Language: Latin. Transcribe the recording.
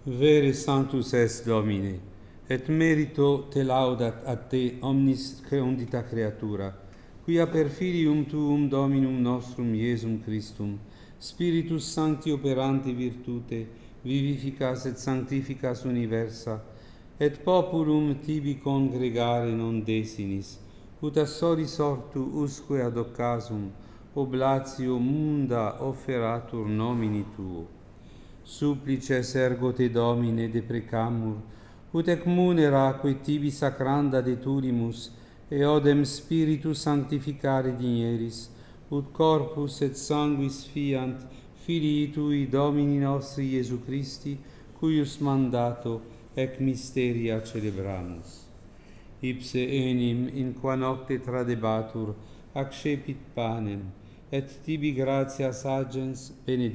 Vere sanctus est Domine, et merito te laudat a te omnis creundita creatura, quia per filium tuum Dominum nostrum Iesum Christum, Spiritus Sancti operanti virtute, vivificas et sanctificas universa, et populum tibi congregare non desinis, ut a soli sortu usque ad occasum oblatio munda offeratur nomini tuo. Supplices ergo te Domine deprecamur, ut ec muneraque tibi sacranda deturimus, eodem Spiritus sanctificare digneris, ut corpus et sanguis fiant Filii Tui Domini nostri Iesu Christi, cuius mandato ec mysteria celebramus. Ipse enim, in qua nocte tradebatur, accepit panem, et tibi gratias agens benedictus.